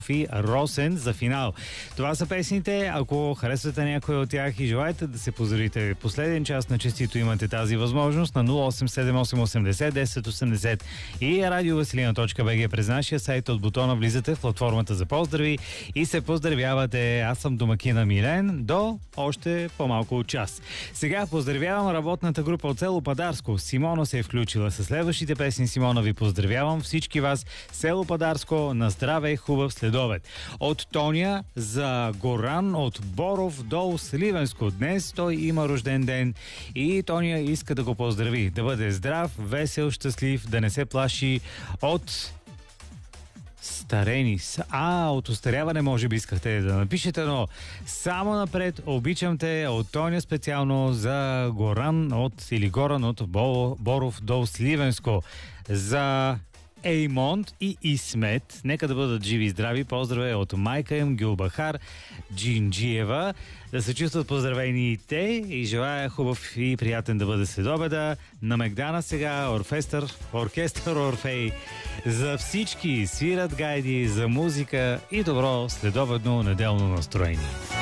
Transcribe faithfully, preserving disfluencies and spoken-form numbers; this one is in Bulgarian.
и Росен за финал. Това са песните. Ако харесвате някой от тях и желаете да се поздравите последен час на честито, имате тази възможност на нула осем седем осем осемдесет десет осемдесет и радиовеселина точка би джи. През нашия сайт от бутона влизате в платформата за поздрави и се поздравявате. Аз съм домакина Милен до още по-малко от час. Сега поздравявам работната група от село Падарско. Симона се е включила с следващите песни. Симона, ви поздравявам всички вас. Село Падарско, на здраве, хубав следобед. От Тоня за Горан от Боров до Сливенско. Днес той има рожден ден и Тоня иска да го поздрави. Да бъде здрав, весел, щастлив, да не се плаши от старени. А, от устаряване може би искахте да напишете, но само напред. Обичам те от Тоня специално за Горан от или Горан от Боров до Сливенско. За Еймонд и Исмет. Нека да бъдат живи и здрави. Поздраве от майка им Гюлбахар Джинджиева. Да се чувстват поздравени и те и желая хубав и приятен да бъде следобеда. На Мегдана сега оркестър, оркестър Орфей. За всички свират гайди, за музика и добро следобедно неделно настроение.